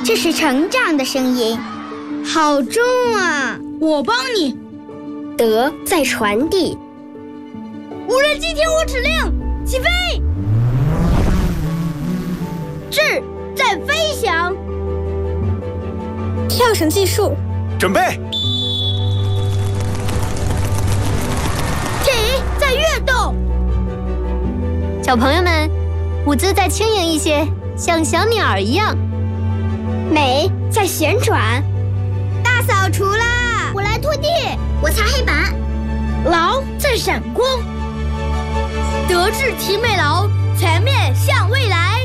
这是成长的声音，好重啊！ 我帮你。 德在传递。 无人机听我指令，起飞！智在飞翔。 跳绳计数。 准备。 体在跃动。 小朋友们，舞姿再轻盈一些，像小鸟一样。 美在旋转。 大扫除啦！ 我来拖地， 我擦黑板。 劳在闪光。德智体美劳，全面向未来。